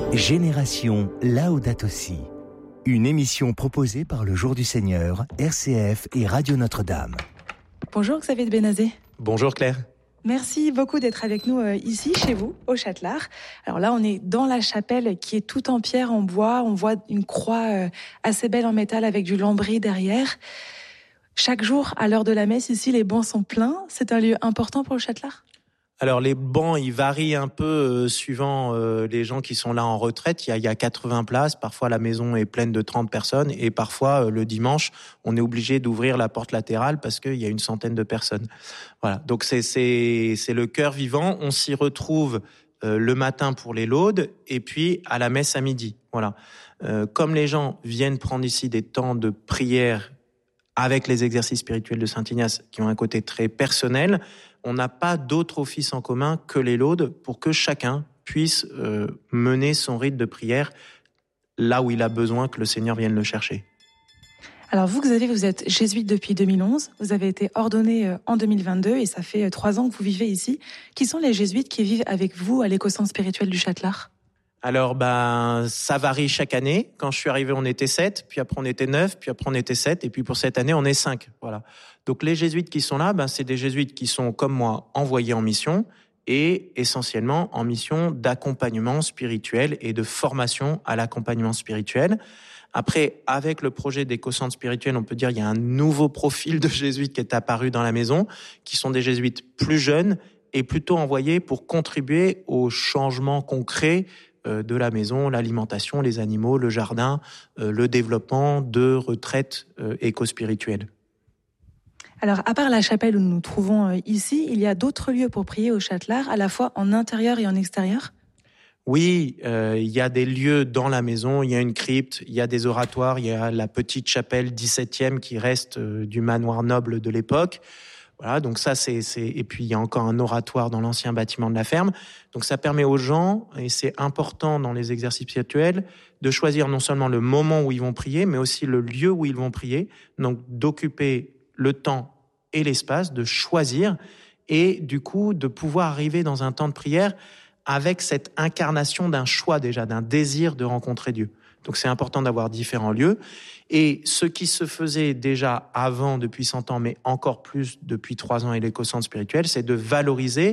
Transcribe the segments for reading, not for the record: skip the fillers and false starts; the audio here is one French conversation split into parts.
Génération Laudato Si. Une émission proposée par le Jour du Seigneur, RCF et Radio Notre-Dame. Bonjour Xavier de Bénazé. Bonjour Claire. Merci beaucoup d'être avec nous ici, chez vous, au Châtelard. Alors là, on est dans la chapelle qui est toute en pierre, en bois. On voit une croix assez belle en métal avec du lambris derrière. Chaque jour, à l'heure de la messe, ici, les bancs sont pleins. C'est un lieu important pour le Châtelard ? Alors les bancs, ils varient un peu suivant les gens qui sont là en retraite. Il y a 80 places, parfois la maison est pleine de 30 personnes et parfois le dimanche, on est obligé d'ouvrir la porte latérale parce qu'il y a une centaine de personnes. Voilà, donc c'est le cœur vivant. On s'y retrouve le matin pour les laudes et puis à la messe à midi. Voilà. Comme les gens viennent prendre ici des temps de prière avec les exercices spirituels de Saint-Ignace qui ont un côté très personnel, on n'a pas d'autre office en commun que les laudes pour que chacun puisse mener son rite de prière là où il a besoin que le Seigneur vienne le chercher. Alors vous, Xavier, vous êtes jésuite depuis 2011, vous avez été ordonné en 2022 et ça fait 3 ans que vous vivez ici. Qui sont les jésuites qui vivent avec vous à l'éco-centre spirituel du Châtelard ? Alors, ça varie chaque année. Quand je suis arrivé, on était 7, puis après on était 9, puis après on était 7, et puis pour cette année, on est 5. Voilà. Donc les jésuites qui sont là, c'est des jésuites qui sont, comme moi, envoyés en mission et essentiellement en mission d'accompagnement spirituel et de formation à l'accompagnement spirituel. Après, avec le projet d'éco-centre spirituel, on peut dire qu'il y a un nouveau profil de jésuites qui est apparu dans la maison, qui sont des jésuites plus jeunes et plutôt envoyés pour contribuer au changement concret de la maison, l'alimentation, les animaux, le jardin, le développement de retraites éco-spirituelles. Alors, à part la chapelle où nous nous trouvons ici, il y a d'autres lieux pour prier au Châtelard, à la fois en intérieur et en extérieur ? Oui, il y a des lieux dans la maison, il y a une crypte, il y a des oratoires, il y a la petite chapelle 17e qui reste du manoir noble de l'époque. Voilà, donc ça et puis il y a encore un oratoire dans l'ancien bâtiment de la ferme. Donc ça permet aux gens, et c'est important dans les exercices spirituels, de choisir non seulement le moment où ils vont prier, mais aussi le lieu où ils vont prier. Donc d'occuper le temps et l'espace, de choisir et du coup de pouvoir arriver dans un temps de prière avec cette incarnation d'un choix déjà, d'un désir de rencontrer Dieu. Donc c'est important d'avoir différents lieux. Et ce qui se faisait déjà avant, depuis 100 ans, mais encore plus depuis 3 ans et l'éco-centre spirituel, c'est de valoriser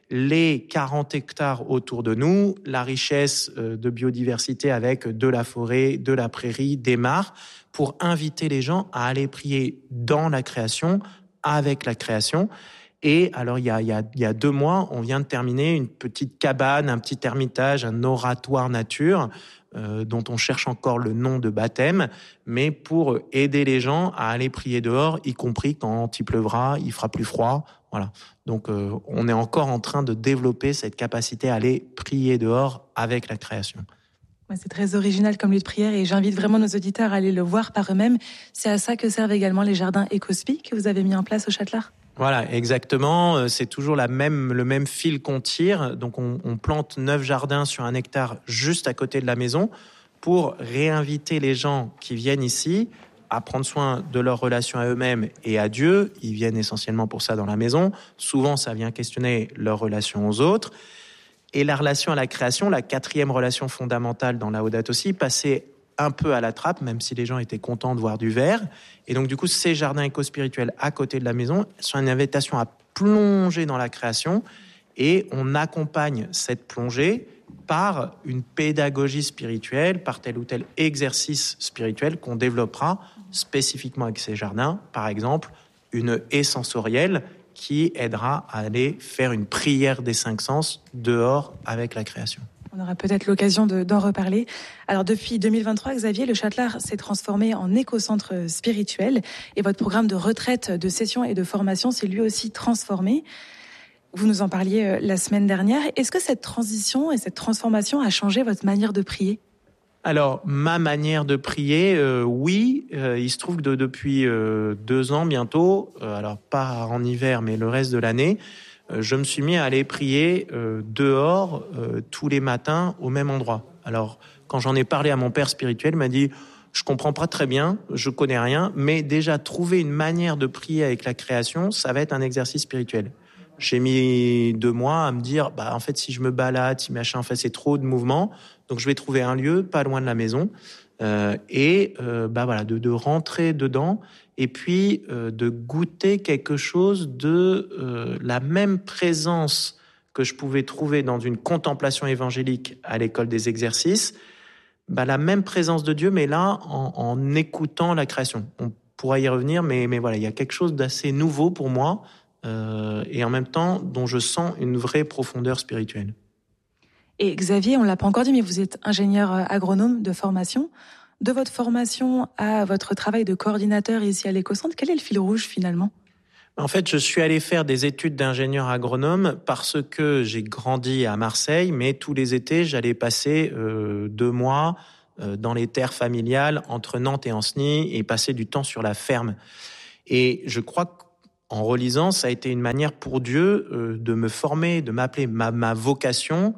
les 40 hectares autour de nous, la richesse de biodiversité avec de la forêt, de la prairie, des mares, pour inviter les gens à aller prier dans la création, avec la création. Et alors, il y a 2 mois, on vient de terminer une petite cabane, un petit ermitage, un oratoire nature, dont on cherche encore le nom de baptême, mais pour aider les gens à aller prier dehors, y compris quand il pleuvra, il fera plus froid. Voilà. Donc, on est encore en train de développer cette capacité à aller prier dehors avec la création. C'est très original comme lieu de prière et j'invite vraiment nos auditeurs à aller le voir par eux-mêmes. C'est à ça que servent également les jardins Ecospi que vous avez mis en place au Châtelard ? Voilà, exactement. C'est toujours le même fil qu'on tire. Donc, on plante 9 jardins sur 1 hectare juste à côté de la maison pour réinviter les gens qui viennent ici à prendre soin de leur relation à eux-mêmes et à Dieu. Ils viennent essentiellement pour ça dans la maison. Souvent, ça vient questionner leur relation aux autres. Et la relation à la création, la 4e relation fondamentale dans Laudato Si, passait un peu à la trappe, même si les gens étaient contents de voir du vert. Et donc, du coup, ces jardins éco-spirituels à côté de la maison sont une invitation à plonger dans la création et on accompagne cette plongée par une pédagogie spirituelle, par tel ou tel exercice spirituel qu'on développera spécifiquement avec ces jardins. Par exemple, une haie sensorielle qui aidera à aller faire une prière des 5 sens dehors avec la création. On aura peut-être l'occasion d'en reparler. Alors depuis 2023, Xavier, le Châtelard s'est transformé en éco-centre spirituel et votre programme de retraite, de session et de formation s'est lui aussi transformé. Vous nous en parliez la semaine dernière. Est-ce que cette transition et cette transformation a changé votre manière de prier ? Alors, ma manière de prier, oui. Il se trouve que depuis 2 ans bientôt, alors pas en hiver, mais le reste de l'année, je me suis mis à aller prier dehors tous les matins au même endroit. Alors, quand j'en ai parlé à mon père spirituel, il m'a dit « Je comprends pas très bien, je connais rien, mais déjà trouver une manière de prier avec la création, ça va être un exercice spirituel. » J'ai mis 2 mois à me dire, en fait, si je me balade, si machin, en fait, c'est trop de mouvement, donc je vais trouver un lieu pas loin de la maison, de rentrer dedans, et puis de goûter quelque chose de la même présence que je pouvais trouver dans une contemplation évangélique à l'école des exercices, la même présence de Dieu, mais là, en écoutant la création. On pourra y revenir, mais voilà, il y a quelque chose d'assez nouveau pour moi, et en même temps, dont je sens une vraie profondeur spirituelle. Et Xavier, on ne l'a pas encore dit, mais vous êtes ingénieur agronome de formation. De votre formation à votre travail de coordinateur ici à l'Écocentre, quel est le fil rouge finalement ? En fait, je suis allé faire des études d'ingénieur agronome parce que j'ai grandi à Marseille, mais tous les étés, j'allais passer 2 mois dans les terres familiales entre Nantes et Ancenis et passer du temps sur la ferme. Et je crois qu'en relisant, ça a été une manière pour Dieu de me former, de m'appeler. Ma vocation,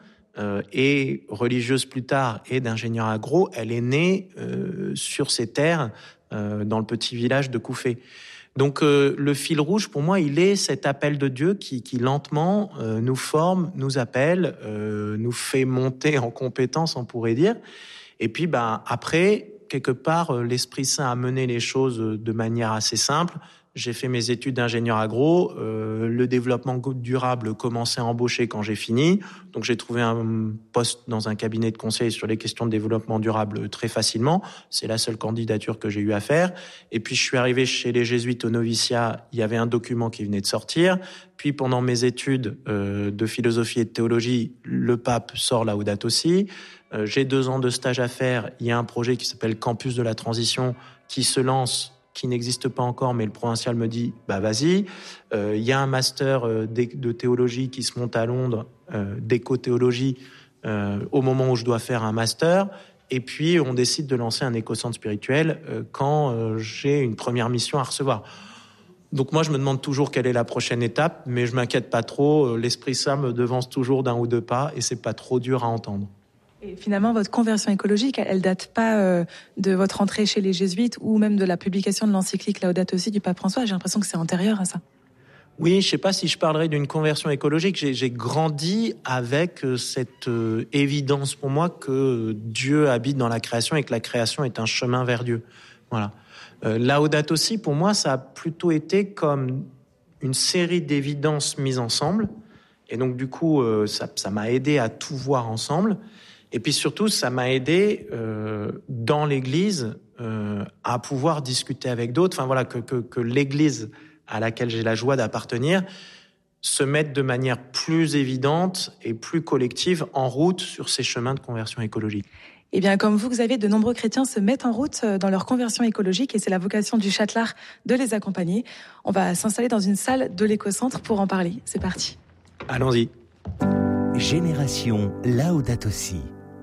et religieuse plus tard, et d'ingénieur agro, elle est née sur ces terres dans le petit village de Couffé. Donc le fil rouge pour moi, il est cet appel de Dieu qui lentement nous forme, nous appelle, nous fait monter en compétence, on pourrait dire. Et puis après, quelque part, l'Esprit Saint a mené les choses de manière assez simple. J'ai fait mes études d'ingénieur agro. Le développement durable commençait à embaucher quand j'ai fini. Donc, j'ai trouvé un poste dans un cabinet de conseil sur les questions de développement durable très facilement. C'est la seule candidature que j'ai eu à faire. Et puis, je suis arrivé chez les Jésuites au noviciat. Il y avait un document qui venait de sortir. Puis, pendant mes études de philosophie et de théologie, le pape sort Laudato Si. J'ai 2 ans de stage à faire. Il y a un projet qui s'appelle Campus de la Transition qui se lance, qui n'existe pas encore, mais le provincial me dit vas-y. Il y a un master de théologie qui se monte à Londres, d'éco-théologie, au moment où je dois faire un master. Et puis, on décide de lancer un éco-centre spirituel quand j'ai une première mission à recevoir. Donc moi, je me demande toujours quelle est la prochaine étape, mais je m'inquiète pas trop. L'Esprit Saint me devance toujours d'1 ou 2 pas et c'est pas trop dur à entendre. Et finalement, votre conversion écologique, elle date pas de votre entrée chez les Jésuites ou même de la publication de l'encyclique Laudato Si du pape François. J'ai l'impression que c'est antérieur à ça. Oui, je sais pas si je parlerai d'une conversion écologique. J'ai grandi avec cette évidence pour moi que Dieu habite dans la création et que la création est un chemin vers Dieu. Voilà. Laudato Si, pour moi, ça a plutôt été comme une série d'évidences mises ensemble. Et donc, du coup, ça m'a aidé à tout voir ensemble. Et puis surtout, ça m'a aidé dans l'Église à pouvoir discuter avec d'autres. Enfin voilà, que l'Église à laquelle j'ai la joie d'appartenir se mette de manière plus évidente et plus collective en route sur ces chemins de conversion écologique. Eh bien, comme vous, Xavier, de nombreux chrétiens se mettent en route dans leur conversion écologique et c'est la vocation du Châtelard de les accompagner. On va s'installer dans une salle de l'Écocentre pour en parler. C'est parti. Allons-y. Génération Laudato Si.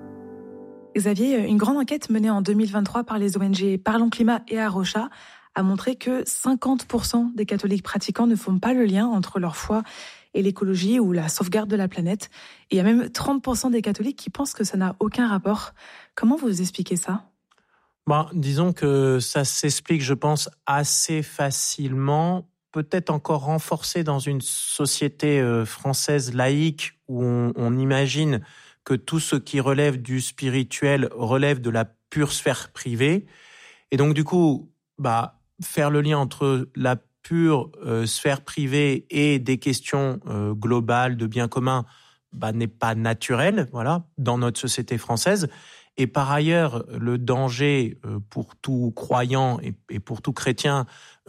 Xavier, une grande enquête menée en 2023 par les ONG Parlons Climat et Arocha a montré que 50% des catholiques pratiquants ne font pas le lien entre leur foi et l'écologie ou la sauvegarde de la planète. Et il y a même 30% des catholiques qui pensent que ça n'a aucun rapport. Comment vous expliquez ça ? Disons que ça s'explique, je pense, assez facilement, peut-être encore renforcé dans une société française laïque où on imagine que tout ce qui relève du spirituel relève de la pure sphère privée. Et donc, du coup, faire le lien entre la pure sphère privée et des questions globales de bien commun n'est pas naturel, voilà, dans notre société française. Et par ailleurs, le danger pour tout croyant et pour tout chrétien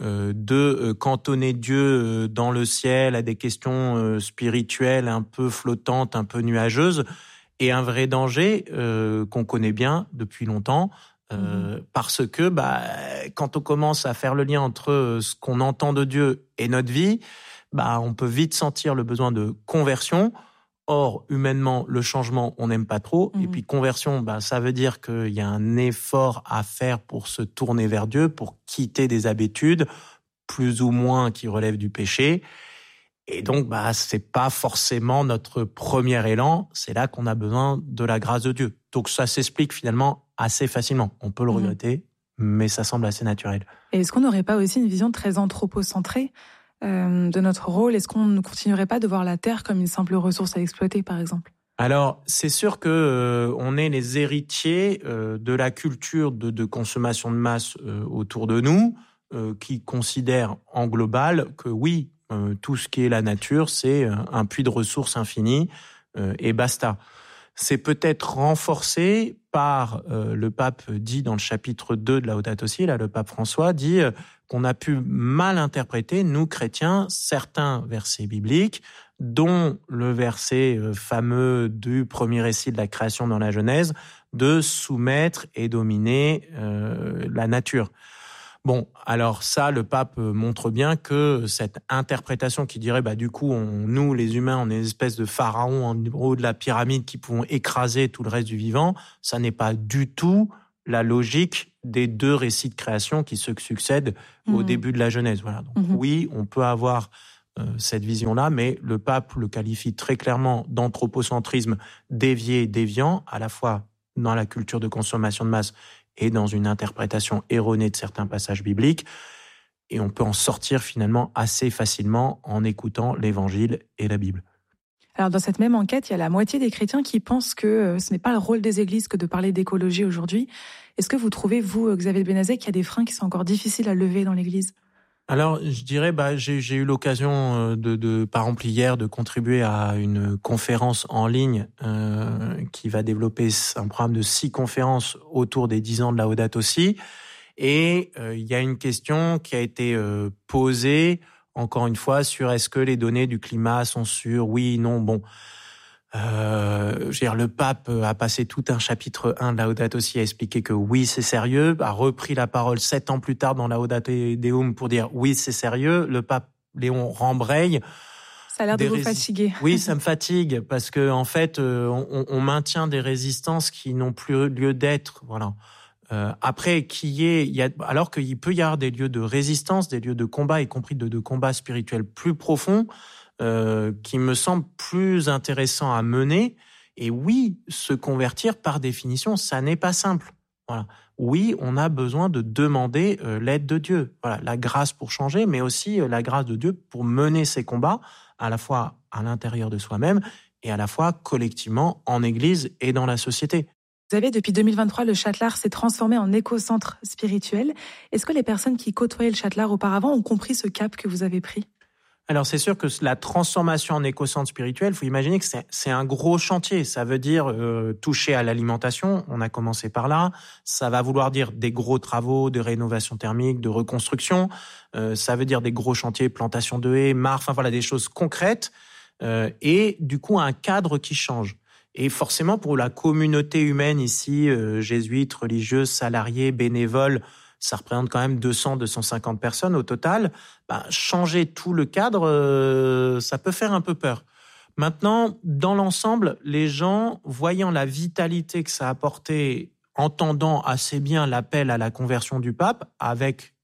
de cantonner Dieu dans le ciel à des questions spirituelles un peu flottantes, un peu nuageuses, est un vrai danger qu'on connaît bien depuis longtemps. Parce que quand on commence à faire le lien entre ce qu'on entend de Dieu et notre vie, on peut vite sentir le besoin de conversion. Or, humainement, le changement, on n'aime pas trop. Et puis conversion, ça veut dire qu'il y a un effort à faire pour se tourner vers Dieu, pour quitter des habitudes, plus ou moins qui relèvent du péché. Et donc, c'est pas forcément notre premier élan. C'est là qu'on a besoin de la grâce de Dieu. Donc, ça s'explique finalement assez facilement. On peut le regretter, mais ça semble assez naturel. Et est-ce qu'on n'aurait pas aussi une vision très anthropocentrée de notre rôle? Est-ce qu'on ne continuerait pas de voir la terre comme une simple ressource à exploiter, par exemple? Alors, c'est sûr que on est les héritiers de la culture de consommation de masse autour de nous, qui considère en global que oui, tout ce qui est la nature, c'est un puits de ressources infini et basta. C'est peut-être renforcé par le pape dit dans le chapitre 2 de Laudato Si, là, le pape François dit qu'on a pu mal interpréter, nous chrétiens, certains versets bibliques, dont le verset fameux du premier récit de la création dans la Genèse, de soumettre et dominer la nature. Bon, alors ça, le pape montre bien que cette interprétation qui dirait, du coup, nous, les humains, on est une espèce de pharaon en haut de la pyramide qui pouvons écraser tout le reste du vivant, ça n'est pas du tout la logique des deux récits de création qui se succèdent au début de la Genèse. Voilà. Donc oui, on peut avoir cette vision-là, mais le pape le qualifie très clairement d'anthropocentrisme dévié, déviant, à la fois dans la culture de consommation de masse et dans une interprétation erronée de certains passages bibliques. Et on peut en sortir finalement assez facilement en écoutant l'Évangile et la Bible. Alors dans cette même enquête, il y a la moitié des chrétiens qui pensent que ce n'est pas le rôle des églises que de parler d'écologie aujourd'hui. Est-ce que vous trouvez, vous, Xavier de Benazet, qu'il y a des freins qui sont encore difficiles à lever dans l'Église ? Alors, je dirais, j'ai eu l'occasion par exemple hier, de contribuer à une conférence en ligne qui va développer un programme de 6 conférences autour des 10 ans de Laudato Si. Et il y a une question qui a été posée, encore une fois, sur est-ce que les données du climat sont sûres ? Oui, non, bon. Le pape a passé tout un chapitre 1 de Laudato Si à expliquer que oui, c'est sérieux, a repris la parole 7 ans plus tard dans Laudato Deum pour dire oui, c'est sérieux. Le pape Léon rembraye. Ça a l'air de vous fatiguer. Oui, ça me fatigue parce que en fait, on maintient des résistances qui n'ont plus lieu d'être. Voilà. Après, alors qu'il peut y avoir des lieux de résistance, des lieux de combat, y compris de combat spirituel plus profond, qui me semble plus intéressant à mener. Et oui, se convertir, par définition, ça n'est pas simple. Voilà. Oui, on a besoin de demander l'aide de Dieu. Voilà, la grâce pour changer, mais aussi la grâce de Dieu pour mener ces combats, à la fois à l'intérieur de soi-même et à la fois collectivement en Église et dans la société. Vous savez, depuis 2023, le Châtelard s'est transformé en éco-centre spirituel. Est-ce que les personnes qui côtoyaient le Châtelard auparavant ont compris ce cap que vous avez pris ? Alors c'est sûr que la transformation en éco-centre spirituel, il faut imaginer que c'est un gros chantier. Ça veut dire toucher à l'alimentation, on a commencé par là. Ça va vouloir dire des gros travaux de rénovation thermique, de reconstruction. Ça veut dire des gros chantiers, plantation de haies, des choses concrètes. Et du coup un cadre qui change. Et forcément pour la communauté humaine ici, jésuites, religieuses, salariés, bénévoles, ça représente quand même 200-250 personnes au total. Changer tout le cadre, ça peut faire un peu peur. Maintenant, dans l'ensemble, les gens, voyant la vitalité que ça a apporté, entendant assez bien l'appel à la conversion du pape, avec,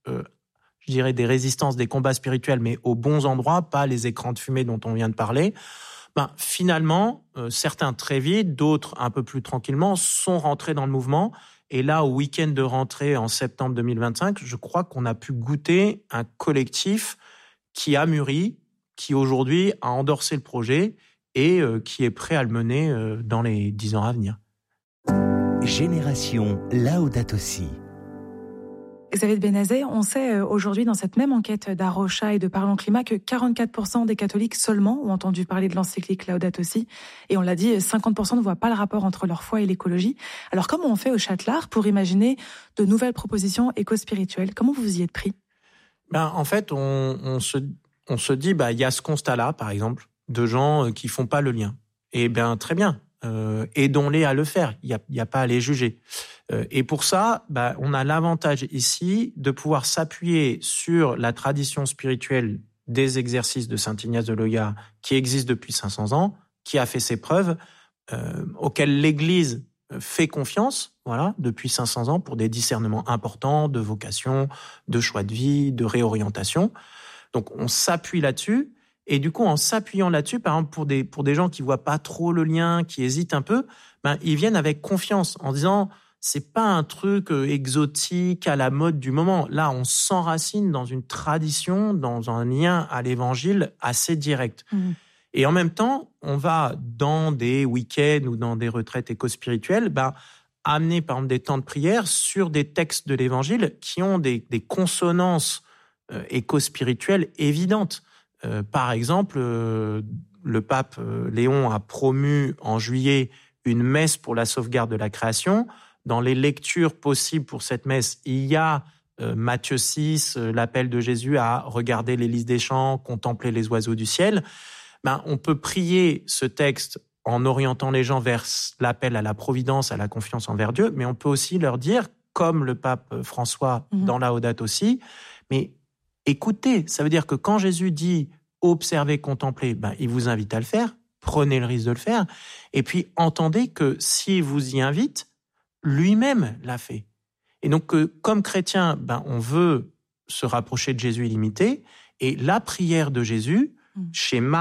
des résistances, des combats spirituels, mais aux bons endroits, pas les écrans de fumée dont on vient de parler, finalement, certains très vite, d'autres un peu plus tranquillement, sont rentrés dans le mouvement. Et là, au week-end de rentrée en septembre 2025, je crois qu'on a pu goûter un collectif qui a mûri, qui aujourd'hui a endorsé le projet et qui est prêt à le mener dans les 10 ans à venir. Génération Laudato Si. Xavier de Benazet, on sait aujourd'hui dans cette même enquête d'Arocha et de Parlons Climat que 44% des catholiques seulement ont entendu parler de l'encyclique Laudato Si. Et on l'a dit, 50% ne voient pas le rapport entre leur foi et l'écologie. Alors comment on fait au Châtelard pour imaginer de nouvelles propositions éco-spirituelles ? Comment vous y êtes pris ? En fait, on se dit, il y a ce constat-là, par exemple, de gens qui font pas le lien. Et très bien. Aidons-les à le faire. Il y a pas à les juger. Et pour ça, on a l'avantage ici de pouvoir s'appuyer sur la tradition spirituelle des exercices de Saint Ignace de Loyola qui existe depuis 500 ans, qui a fait ses preuves, auxquelles l'Église fait confiance, depuis 500 ans pour des discernements importants de vocation, de choix de vie, de réorientation. Donc on s'appuie là-dessus. Et du coup, en s'appuyant là-dessus, par exemple, pour des gens qui voient pas trop le lien, qui hésitent un peu, ils viennent avec confiance en disant c'est pas un truc exotique à la mode du moment. Là, on s'enracine dans une tradition, dans un lien à l'évangile assez direct. Et en même temps, on va dans des week-ends ou dans des retraites éco-spirituelles, amener par exemple des temps de prière sur des textes de l'évangile qui ont des consonances éco-spirituelles évidentes. Par exemple, le pape Léon a promu en juillet une messe pour la sauvegarde de la création. Dans les lectures possibles pour cette messe, il y a Matthieu 6, l'appel de Jésus à regarder les lys des champs, contempler les oiseaux du ciel. On peut prier ce texte en orientant les gens vers l'appel à la providence, à la confiance envers Dieu, mais on peut aussi leur dire, comme le pape François dans Laudate aussi, mais écoutez, ça veut dire que quand Jésus dit « observez, contemplez », il vous invite à le faire, prenez le risque de le faire, et puis entendez que s'il vous y invite, lui-même l'a fait. Et donc, comme chrétien, on veut se rapprocher de Jésus illimité, et la prière de Jésus, schéma